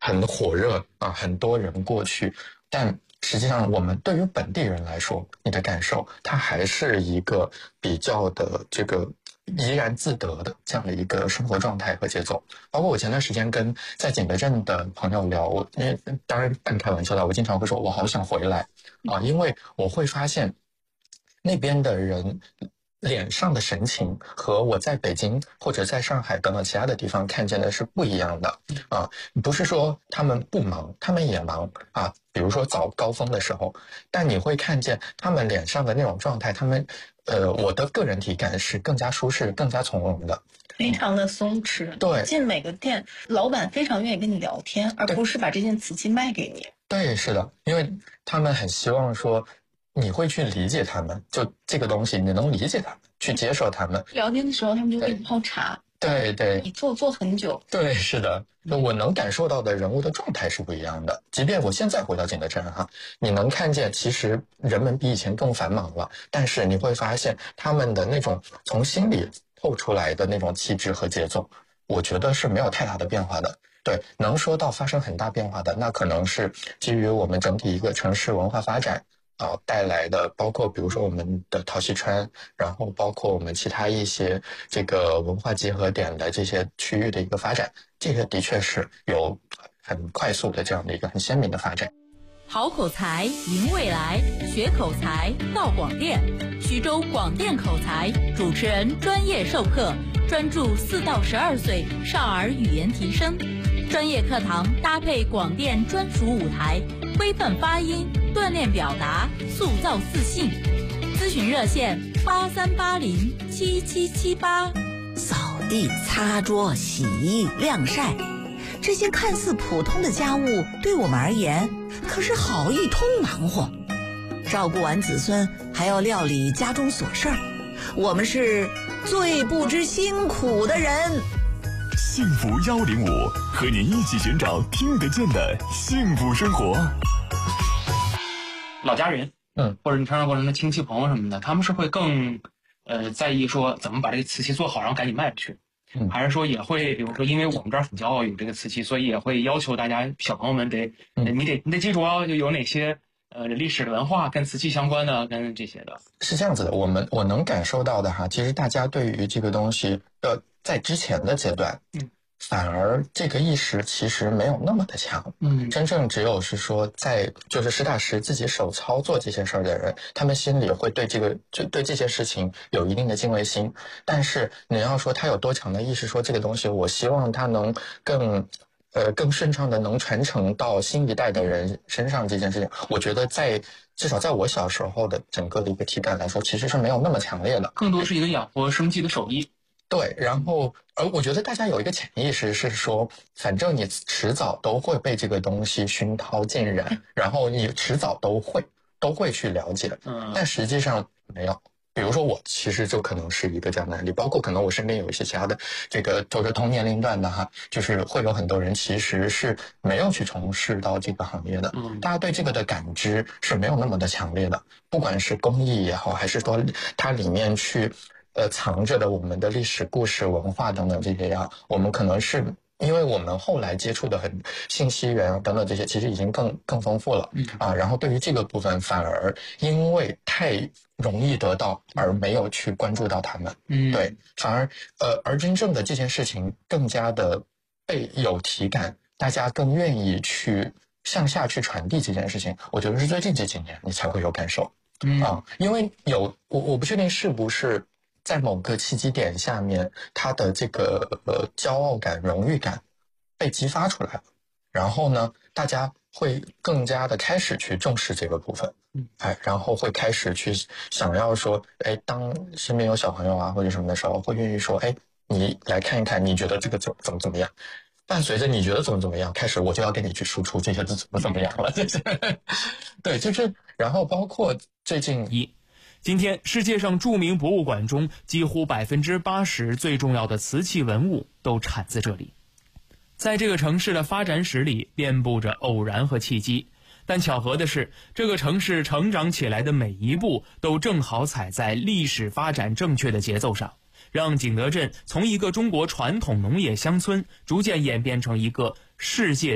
很火热啊，很多人过去，但实际上我们对于本地人来说，你的感受它还是一个比较的这个怡然自得的这样的一个生活状态和节奏。包括我前段时间跟在景德镇的朋友聊，因为当然半开玩笑的，我经常会说我好想回来啊，因为我会发现那边的人脸上的神情和我在北京或者在上海等等其他的地方看见的是不一样的啊。不是说他们不忙，他们也忙啊。比如说早高峰的时候，但你会看见他们脸上的那种状态，他们我的个人体感是更加舒适、更加从容的， 非常的松弛。 对， 进每个店，老板非常愿意跟你聊天，而不是把这件瓷器卖给你。 对，是的，因为他们很希望说你会去理解他们，就这个东西你能理解他们，去接受他们。 聊天的时候，他们就给你泡茶。 对对， 你做很久。 对，是的，我能感受到的人物的状态是不一样的。即便我现在回到景德镇哈，你能看见其实人们比以前更繁忙了，但是你会发现他们的那种从心里透出来的那种气质和节奏，我觉得是没有太大的变化的。对，能说到发生很大变化的，那可能是基于我们整体一个城市文化发展带来的，包括比如说我们的陶溪川，然后包括我们其他一些这个文化结合点的这些区域的一个发展，这个的确是有很快速的这样的一个很鲜明的发展。 好口才赢未来，学口才到广电。徐州广电口才主持人专业授课，专注4到12岁少儿语言提升。专业课堂搭配广电专属舞台，规范发音，锻炼表达，塑造自信。咨询热线83807778。 扫地、擦桌、洗衣、晾晒，这些看似普通的家务，对我们而言可是好一通忙活。照顾完子孙，还要料理家中琐事儿，我们是最不知辛苦的人。 幸福105，和您一起寻找听得见的幸福生活。 老家人，或者你成长过程的亲戚朋友什么的，他们是会更在意说怎么把这个瓷器做好，然后赶紧卖出去，还是说也会比如说因为我们这儿很骄傲有这个瓷器，所以也会要求大家小朋友们你得记住啊，就有哪些历史文化跟瓷器相关的，跟这些的。 是这样子的，我能感受到的哈，其实大家对于这个东西在之前的阶段，反而这个意识其实没有那么的强。真正只有是说就是实打实自己手操作这些事儿的人，他们心里会对这些事情有一定的敬畏心。但是你要说他有多强的意识，说这个东西我希望他能更顺畅的能传承到新一代的人身上，这件事情，我觉得至少在我小时候的整个的一个体感来说，其实是没有那么强烈的， 更多是一个养活生计的手艺。 对，然后我觉得大家有一个潜意识是说，反正你迟早都会被这个东西熏陶浸染，然后你迟早都会去了解，但实际上没有。比如说我其实就可能是一个这样的案例，包括可能我身边有一些其他的这个就是同年龄段的哈，就是会有很多人其实是没有去从事到这个行业的，大家对这个的感知是没有那么的强烈的，不管是工艺也好，还是说它里面去藏着的我们的历史故事文化等等这些呀，我们可能是因为我们后来接触的信息源等等这些其实已经更丰富了然后对于这个部分反而因为太容易得到而没有去关注到他们，对，反而而真正的这件事情更加的被有体感，大家更愿意去向下去传递这件事情，我觉得是最近这几年你才会有感受因为我不确定是不是在某个契机点下面，他的这个骄傲感、荣誉感被激发出来了，然后呢，大家会更加的开始去重视这个部分，然后会开始去想要说，当身边有小朋友啊或者什么的时候，会愿意说，你来看一看，你觉得这个怎么样？伴随着你觉得怎么样，开始我就要跟你去输出这些怎么样了，对，就是然后包括最近今天世界上著名博物馆中几乎80%最重要的瓷器文物都产自这里。在这个城市的发展史里遍布着偶然和契机，但巧合的是，这个城市成长起来的每一步都正好踩在历史发展正确的节奏上，让景德镇从一个中国传统农业乡村逐渐演变成一个世界